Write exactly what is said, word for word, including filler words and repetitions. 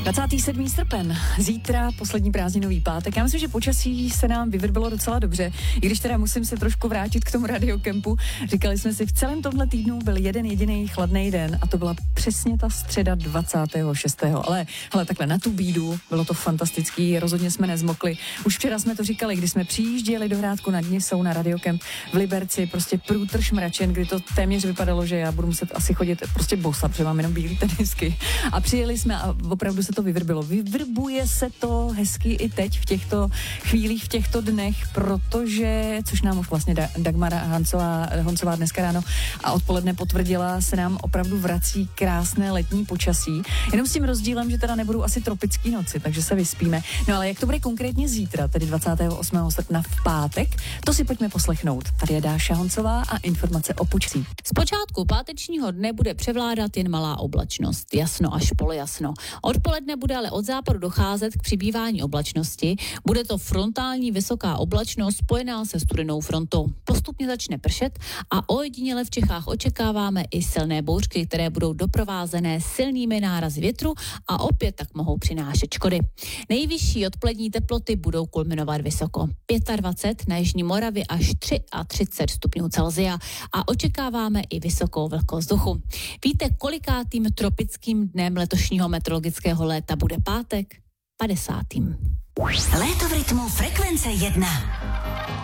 dvacátého sedmého srpen, zítra poslední prázdninový pátek. Já myslím, že počasí se nám vyvrbilo docela dobře, i když teda musím se trošku vrátit k tomu radiokempu. Říkali jsme si, v celém tomhle týdnu byl jeden jediný chladný den a to byla přesně ta středa dvacátého šestého Ale hele, takhle na tu bídu, bylo to fantastický, rozhodně jsme nezmokli. Už včera jsme to říkali, když jsme přijížděli do Hrádku nad Nisou na radiokemp v Liberci, prostě průtrž mračen, kdy to téměř vypadalo, že já budu muset asi chodit prostě bosa, protože mám jenom bílý tenisky. A přijeli jsme a opravdu se to vyvrbilo. Vyvrbuje se to hezky i teď v těchto chvílích, v těchto dnech, protože, což nám už vlastně Dagmara Hancová, Honcová dneska ráno a odpoledne potvrdila, se nám opravdu vrací krásné letní počasí. Jenom s tím rozdílem, že teda nebudou asi tropický noci, takže se vyspíme. No ale jak to bude konkrétně zítra, tedy dvacátého osmého srpna v pátek, to si pojďme poslechnout. Tady je Dáša Honcová a informace o počasí. Zpočátku pátečního dne bude převládat jen malá oblačnost, jasno až polojasno. Odpoledne bude ale od západu docházet k přibývání oblačnosti. Bude to frontální vysoká oblačnost spojená se studenou frontou. Postupně začne pršet a ojediněle v Čechách očekáváme i silné bouřky, které budou doprovázené silnými nárazy větru a opět tak mohou přinášet škody. Nejvyšší odpolední teploty budou kulminovat vysoko. dvacet pět na jižní Moravě až třicet tři stupňů Celsia a očekáváme i vysokou vlhkost vzduchu. Víte, kolikátým tropickým dnem letošního meteorologického léta bude pátek? padesátým Léto v rytmu Frekvence jedna.